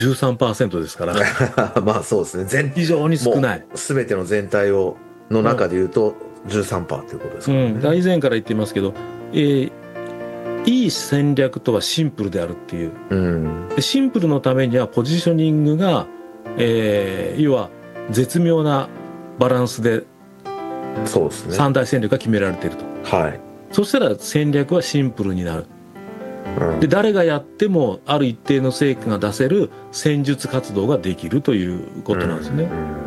13% ですからまあそうですね。 非常に少ない。 全ての全体の中でいうと 13% ということですからね。 だから以前から言っていますけど、いい戦略とはシンプルであるっていう。でシンプルのためにはポジショニングが、要は絶妙なバランスでそうですね。 三大戦略が決められていると。 はい。 そしたら戦略はシンプルになる。で誰がやってもある一定の成果が出せる戦術活動ができるということなんですね。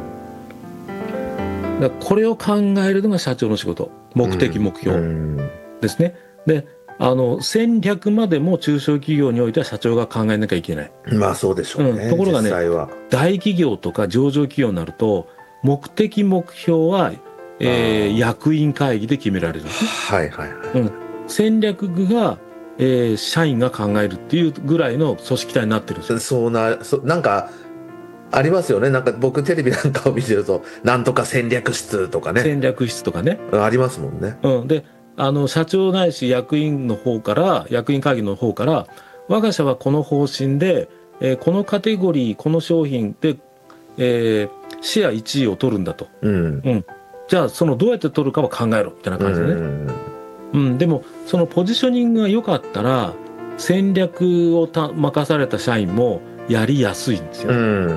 だからこれを考えるのが社長の仕事、目的目標ですね。で戦略までも中小企業においては社長が考えなきゃいけない。 まあそうでしょうね。 ところがね、 実際は大企業とか上場企業になると目的目標は、役員会議で決められるんですね。 はいはいはい。 戦略が、社員が考えるっていうぐらいの組織体になってるんですよ。 なんかありますよね。なんか僕テレビなんかを見てるとなんとか戦略室とかね。 戦略室とかね。 ありますもんね。 で社長ないし役員会議の方から我が社はこの方針で、このカテゴリーこの商品で、シェア1位を取るんだと、じゃあそのどうやって取るかは考えろみたいな感じでね。でもそのポジショニングが良かったら戦略を任された社員もやりやすいんですよ。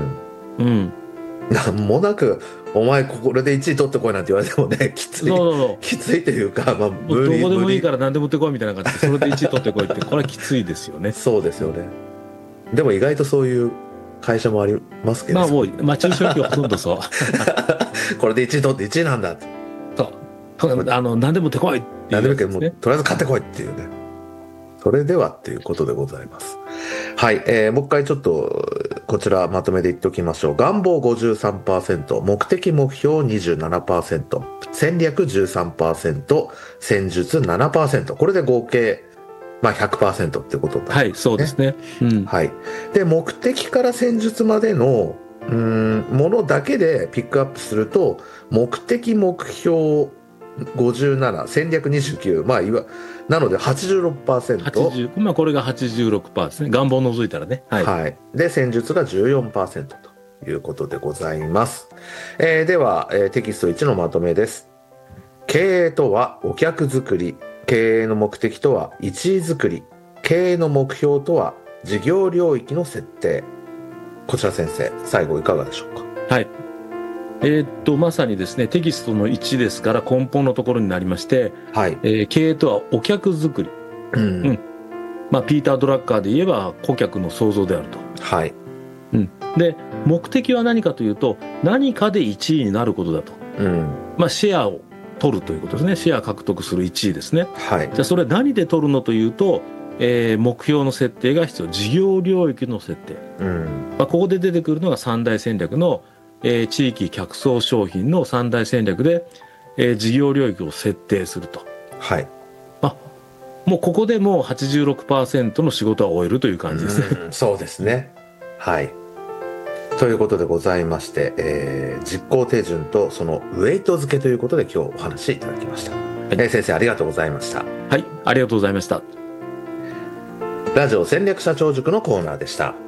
なんもなくお前これで1位取ってこいなんて言われてもね、きついというか、 どこでもいいから何でもってこいみたいな感じでそれで1位取ってこいってこれはきついですよね。 そうですよね。でも意外とそういう会社もありますけど、 中小企業ほとんどそうこれで1位取って1位なんだって、 そう何でもってこいっていう、 何でもいいけどもうとりあえず買ってこいっていうね、それではっていうことでございます。はい、もう一回ちょっとこちらまとめで言っておきましょう。願望 53%、 目的目標 27%、 戦略 13%、 戦術 7%、 これで合計100% ってことだ、ね。 はい、そうですね。 はい。で、目的から戦術までのものだけでピックアップすると、目的目標57、戦略29、なので 86%。 これが 86% ですね。願望を除いたらね。 はい。で、戦術が 14% ということでございます。では、テキスト1のまとめです。経営とはお客作り。経営の目的とは1位作り。経営の目標とは事業領域の設定。こちら先生、最後いかがでしょうか。 はい。まさにですね、テキストの1ですから根本のところになりまして、 はい。 経営とはお客作り。ピーター・ドラッカーで言えば顧客の創造であると。 はい。 で、目的は何かというと、何かで1位になることだと。シェアを取るということですね。シェア獲得する1位ですね。 はい。 じゃあそれ何で取るのというと、目標の設定が必要。事業領域の設定。ここで出てくるのが三大戦略の、地域客層商品の三大戦略で、事業領域を設定すると。 はい。 もうここでもう 86% の仕事は終えるという感じですね。 そうですね。はい。ということでございまして、実行手順とそのウェイト付けということで今日お話しいただきました。先生ありがとうございました。 はい、ありがとうございました。 ラジオ戦略社長塾のコーナーでした。